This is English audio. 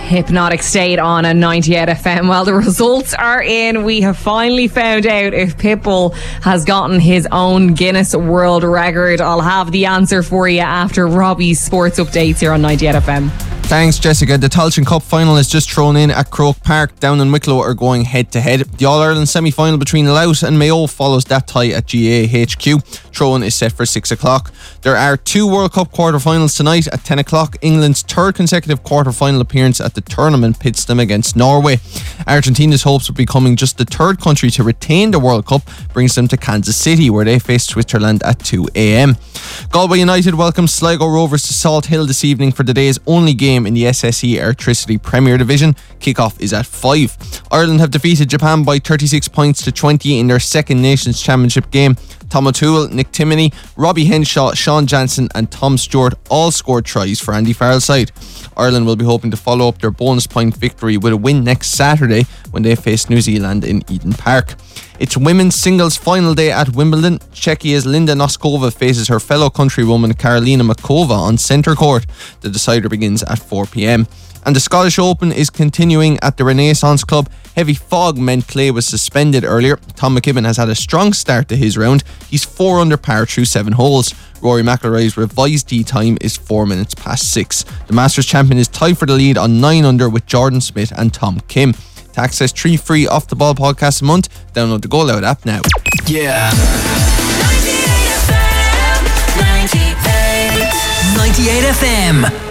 Hypnotic State on a 98 FM. Well, the results are in. We have finally found out if Pitbull has gotten his own Guinness World Record. I'll have the answer for you after Robbie's sports updates here on 98 FM. Thanks, Jessica. The Tailteann Cup final is just thrown in at Croke Park. Down in Wicklow are going head to head. The All-Ireland semi-final between Louth and Mayo follows that tie at GAA HQ. Throw-in is set for 6 o'clock. There are 2 World Cup quarter-finals tonight at 10 o'clock. England's third consecutive quarter-final appearance at the tournament pits them against Norway. Argentina's hopes of becoming just the third country to retain the World Cup brings them to Kansas City, where they face Switzerland at 2 a.m. Galway United welcomes Sligo Rovers to Salt Hill this evening for the day's only game in the SSE Electricity Premier Division. Kickoff is at 5. Ireland have defeated Japan by 36 points to 20 in their second Nations Championship game. Tom O'Toole, Nick Timoney, Robbie Henshaw, Sean Jansen and Tom Stewart all scored tries for Andy Farrell's side. Ireland will be hoping to follow up their bonus point victory with a win next Saturday when they face New Zealand in Eden Park. It's women's singles final day at Wimbledon. Czechia's Linda Noskova faces her fellow countrywoman Karolina Makova on centre court. The decider begins at 4 p.m. And the Scottish Open is continuing at the Renaissance Club. Heavy fog meant play was suspended earlier. Tom McKibben has had a strong start to his round. He's 4 under par through 7 holes. Rory McIlroy's revised tee time is 4 minutes past 6. The Masters champion is tied for the lead on 9 under with Jordan Smith and Tom Kim. To access 3 free Off the Ball podcasts a month, download the Go Loud app now. Yeah. 98 FM. 98 FM.